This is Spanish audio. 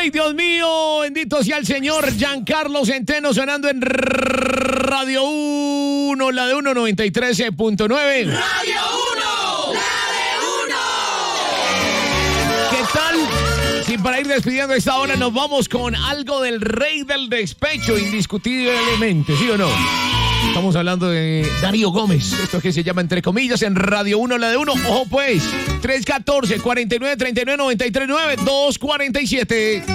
Ay, Dios mío, bendito sea el Señor. Giancarlo Centeno sonando en Radio 1, la de 193.9. Radio 1, la de 1. ¿Qué tal? Sí, para ir despidiendo esta hora nos vamos con algo del rey del despecho, indiscutiblemente, ¿sí o no? Estamos hablando de Darío Gómez, esto que se llama Entre Comillas en Radio 1, la de 1. Ojo pues, 314-4939-939, 247.